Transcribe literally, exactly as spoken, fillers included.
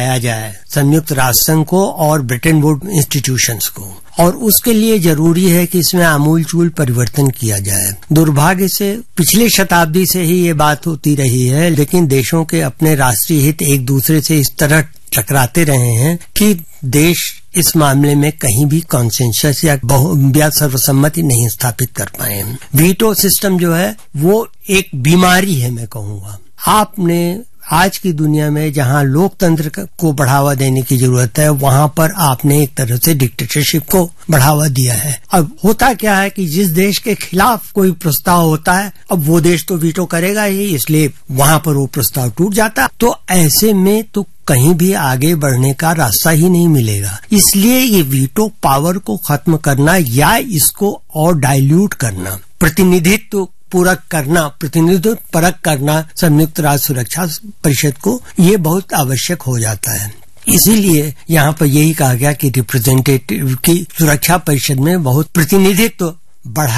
लाया जाए संयुक्त राष्ट्र संघ को और ब्रिटेन वुड इंस्टीट्यूशंस को, और उसके लिए जरूरी है कि इसमें आमूलचूल परिवर्तन किया जाए। दुर्भाग्य से पिछले शताब्दी से ही ये बात होती रही है, लेकिन देशों के अपने राष्ट्रीय हित एक दूसरे से इस तरह टकराते रहे हैं कि देश इस मामले में कहीं भी कॉन्सेंसस या बहु सर्वसम्मति नहीं स्थापित कर पाए हैं। वीटो सिस्टम जो है वो एक बीमारी है, मैं कहूँगा। आपने आज की दुनिया में जहां लोकतंत्र को बढ़ावा देने की जरूरत है, वहां पर आपने एक तरह से डिक्टेटरशिप को बढ़ावा दिया है। अब होता क्या है कि जिस देश के खिलाफ कोई प्रस्ताव होता है, अब वो देश तो वीटो करेगा ही, इसलिए वहां पर वो प्रस्ताव टूट जाता। तो ऐसे में तो कहीं भी आगे बढ़ने का रास्ता ही नहीं मिलेगा। इसलिए ये वीटो पावर को खत्म करना या इसको और डाइल्यूट करना, प्रतिनिधित्व पूरक करना, प्रतिनिधित्व परक करना संयुक्त राष्ट्र सुरक्षा परिषद को, ये बहुत आवश्यक हो जाता है। इसीलिए यहाँ पर यही कहा गया कि रिप्रेजेंटेटिव की सुरक्षा परिषद में बहुत प्रतिनिधित्व बढ़ा